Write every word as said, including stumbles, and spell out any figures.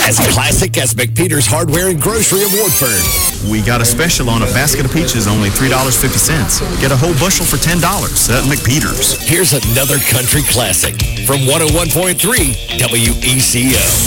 As classic as McPeter's Hardware and Grocery of Woodford. We got a special on a basket of peaches, only three dollars and fifty cents. Get a whole bushel for ten dollars at McPeter's. Here's another country classic from one oh one point three W E C O.